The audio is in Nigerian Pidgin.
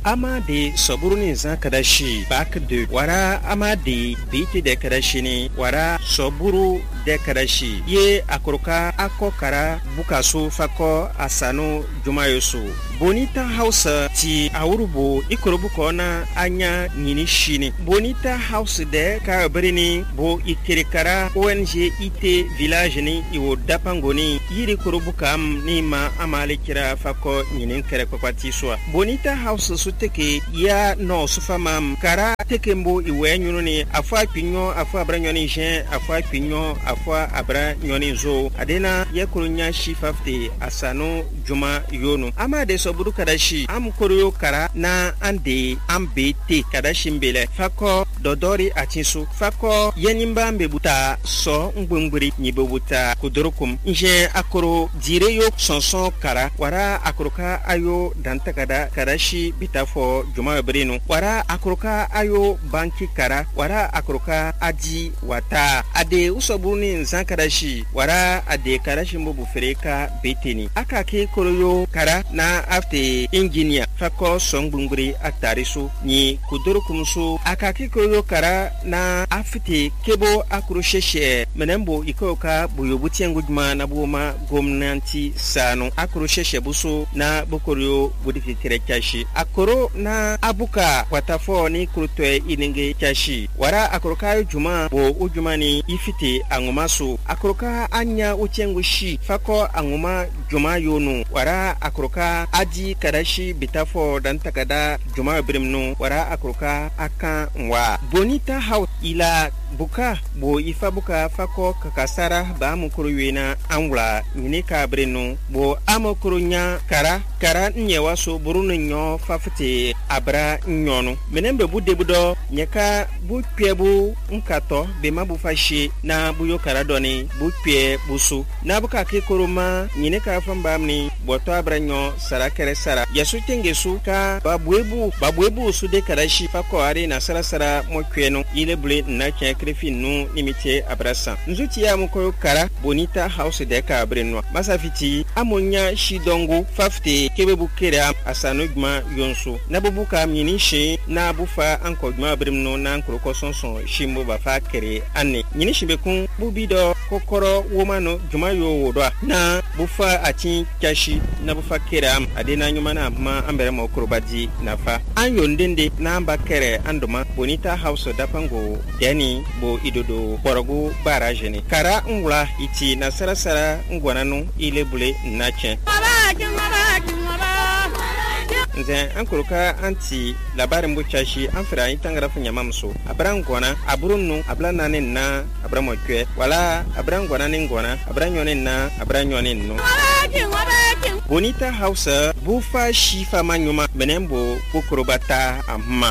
ama de soburuni za kadashi back de wara ama de biti de kadashi ni wara soburu de kadashi ye akoroka akokara bukasu fako asano jumayosu Bonita House ti awurubo ikorobuko na anya nyini shini Bonita House de ka berini bo ikirikara ONG IT village ni iwo dapangoni yiri korobuka ni ma amale kira fako nyini kere kwakwati swa Bonita House suteke ya no sufamam kara tekembo iwe nyunu ni afwa pinyo afwa abra nyoni jen afwa pinyo afwa abra nyoni zo adena ye kurunya shifafte asano juma yonu ama de soburu kadashi am koroyo kara na ande ambete kadashi mbele fako dodori atinsu fako yenimba mbebuta so ngbungburi nyibebuta kudorokum nje akoro direyo sonson kara wara akoroka ayo dantakada kadashi bitafo juma breno wara akoroka ayo banki kara wara akoroka aji wata ade usobuni nzankadashi wara ade kadashi mbobu fereka beteni akake koroyo kara na afte engineer fako songbungburi atarisu ni kudorokumsu akake koroyo kara na afte kebo akrosheshe menembo ikoka buyobuti ngudma na buma gomnanti sano akrosheshe buso na bokoroyo budikire kashi akoro na abuka watafo ni krutwe inenge kashi wara akoroka juma bo ujumani ifite angumasu akoroka anya uchengushi fako anguma juma yonu wara akoroka aji kadashi bitafo dan takada juma brimnu wara akoroka aka wa Bonita House ila buka bo ifa buka fako kakasara ba mukuruwena angula minika brenu bo amokurunya kara nyewa so burunu nyo fafite abra nyono menembe budde budo nyeka bukwebu nkato be mabufashi na buyo karadoni bukwe busu na buka kekoroma nyineka fambamni boto abra nyo sarakere sara yasu tengesu ka babwebu su de karashi fako ari na sara mokweno ile bule na krefi nu nimite abrasa nzuti ya muko kara Bonita House de ka brenwa masafiti amonya shidongo fafte kebebu kera asanugma yonso na bubuka minishi na bufa ankodma bremno na nkroko sonson shimbo bafa kere ane nyinishi bekun bubido kokoro womano jumayo wodwa na bufa atin kashi na bufa kera adena nyumana ma ambere mo krobadi nafa anyondende na amba kere andoma Bonita House dapango deni bo idodo borogu barajeni kara ngula iti na sarasara ngwananu ile bule nache nze ankuluka anti labari mbuchashi amfira itangara funyamamso abrangwana aburunnu ablanane na abramokwe wala abrangwana ningwana abranyone na abranyone no Bonita House bufa shifa manyuma menembo bukurubata amma